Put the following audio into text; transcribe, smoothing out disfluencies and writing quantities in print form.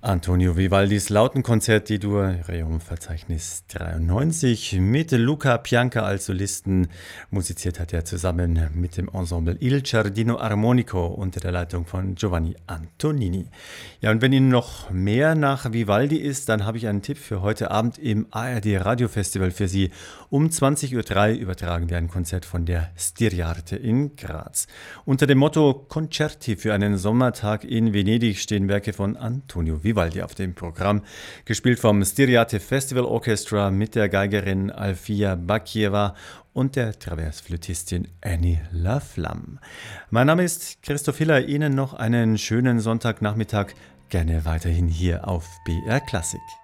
Antonio Vivaldis Lautenkonzert D-Dur, Rerum-Verzeichnis 93, mit Luca Pianca als Solisten. Musiziert hat er zusammen mit dem Ensemble Il Giardino Armonico unter der Leitung von Giovanni Antonini. Ja, und wenn Ihnen noch mehr nach Vivaldi ist, dann habe ich einen Tipp für heute Abend im ARD Radiofestival für Sie. Um 20.03 Uhr übertragen wir ein Konzert von der Styriarte in Graz. Unter dem Motto Concerti für einen Sommertag in Venedig stehen Werke von Antonio Vivaldi auf dem Programm, gespielt vom Styriate Festival Orchestra mit der Geigerin Alfia Bakieva und der Traversflötistin Annie LaFlamme. Mein Name ist Christoph Hiller, Ihnen noch einen schönen Sonntagnachmittag, gerne weiterhin hier auf BR Klassik.